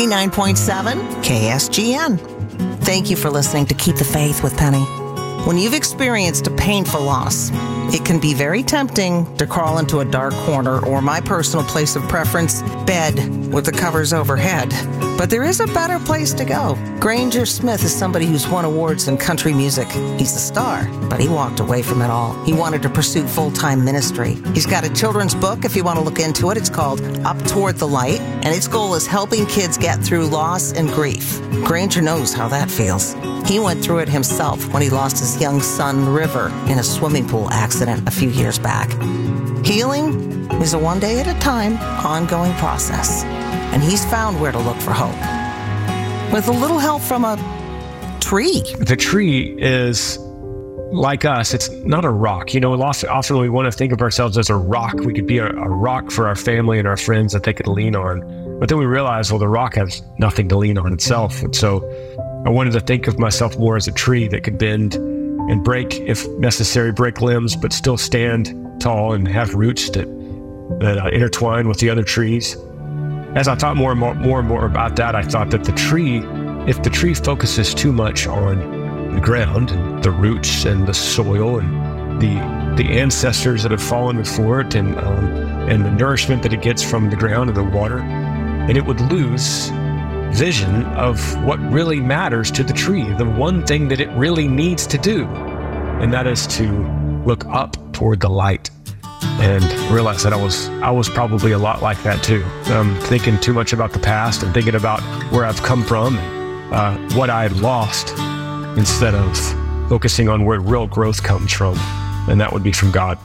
9.7 KSGN. Thank you for listening to Keep the Faith with Penny. When you've experienced a painful loss, it can be very tempting to crawl into a dark corner, or my personal place of preference, bed with the covers overhead. But there is a better place to go. Granger Smith is somebody who's won awards in country music. He's a star, but he walked away from it all. He wanted to pursue full-time ministry. He's got a children's book, if you want to look into it. It's called Up Toward the Light, and its goal is helping kids get through loss and grief. Granger knows how that feels. He went through it himself when he lost his young son, River, in a swimming pool accident a few years back. Healing is a one-day-at-a-time, ongoing process, and he's found where to look for hope. With a little help from a tree. The tree is like us. It's not a rock. Often we want to think of ourselves as a rock. We could be a rock for our family and our friends that they could lean on. But then we realize, well, the rock has nothing to lean on itself. And so I wanted to think of myself more as a tree that could bend and break, if necessary, break limbs, but still stand tall and have roots that intertwine with the other trees. As I thought more and more about that, I thought that if the tree focuses too much on the ground and the roots and the soil and the ancestors that have fallen before it and the nourishment that it gets from the ground and the water, and it would lose vision of what really matters to the tree, the one thing that it really needs to do, and that is to look up toward the light. And realize that I was probably a lot like that too, thinking too much about the past and thinking about where I've come from and what I had lost, instead of focusing on where real growth comes from, and that would be from God.